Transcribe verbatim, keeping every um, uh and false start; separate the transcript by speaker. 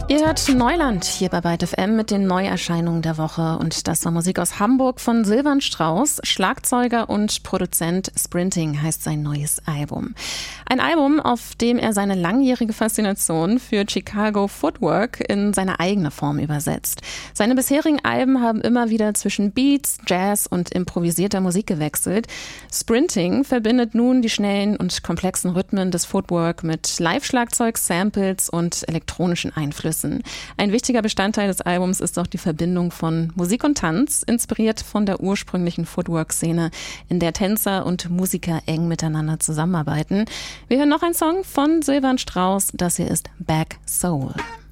Speaker 1: Ihr hört Neuland hier bei Byte F M mit den Neuerscheinungen der Woche. Und das war Musik aus Hamburg von Silvan Strauss. Schlagzeuger und Produzent Sprinting heißt sein neues Album. Ein Album, auf dem er seine langjährige Faszination für Chicago Footwork in seine eigene Form übersetzt. Seine bisherigen Alben haben immer wieder zwischen Beats, Jazz und improvisierter Musik gewechselt. Sprinting verbindet nun die schnellen und komplexen Rhythmen des Footwork mit Live-Schlagzeug, Samples und elektronischen Einflüssen. Ein wichtiger Bestandteil des Albums ist auch die Verbindung von Musik und Tanz, inspiriert von der ursprünglichen Footwork-Szene, in der Tänzer und Musiker eng miteinander zusammenarbeiten. Wir hören noch einen Song von Silvan Strauss, das hier ist Back Soul.